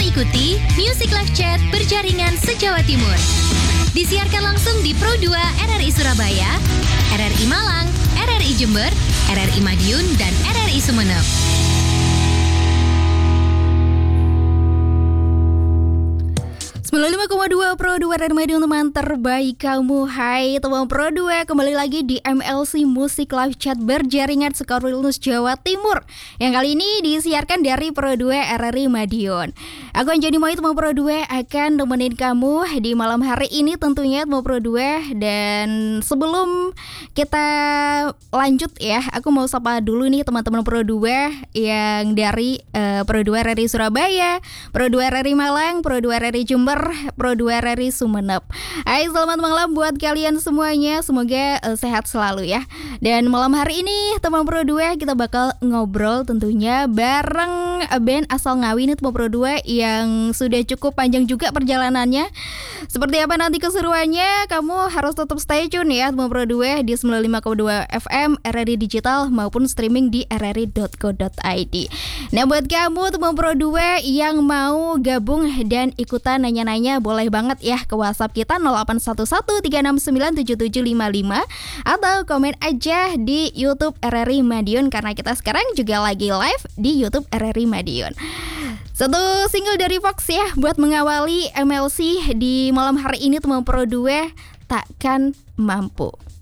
ikuti Music Live Chat berjaringan se-Jawa Timur. Disiarkan langsung di Pro 2 RRI Surabaya, RRI Malang, RRI Jember, RRI Madiun, dan RRI Sumeneb. .2 Pro 2 RRI Madiun, teman terbaik kamu. Hai teman Pro 2, kembali lagi di MLC Music Live Chat berjaringan Sekarulus Jawa Timur, yang kali ini disiarkan dari Pro 2 RRI Madiun. Aku Anjani Moi, teman Pro 2, akan nemenin kamu di malam hari ini tentunya teman Pro 2. Dan sebelum kita lanjut ya, aku mau sapa dulu nih teman-teman Pro 2 yang dari Pro 2 RRI Surabaya, Pro 2 RRI Malang, Pro 2 RRI Jember, Pro 2 RRI Sumeneb. Hai, selamat malam buat kalian semuanya. Semoga sehat selalu ya. Dan malam hari ini teman Pro 2 kita bakal ngobrol tentunya bareng band asal Ngawi nih teman Pro 2 yang sudah cukup panjang juga perjalanannya. Seperti apa nanti keseruannya, kamu harus tetap stay tune ya teman Pro 2 di 95,2 FM RRI Digital maupun streaming di rri.co.id. Nah, buat kamu teman Pro 2 yang mau gabung dan ikutan nanya-nanya, boleh banget ya ke WhatsApp kita 081136977755 atau komen aja di YouTube RRI Madiun, karena kita sekarang juga lagi live di YouTube RRI Madiun. Satu single dari Fox ya buat mengawali MLC di malam hari ini teman Pro 2, Takkan Mampu.